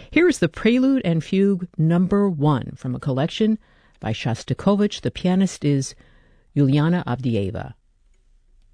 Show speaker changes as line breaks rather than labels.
Here is the Prelude and Fugue number 1 from a collection by Shostakovich. The pianist is Yuliana Avdieva.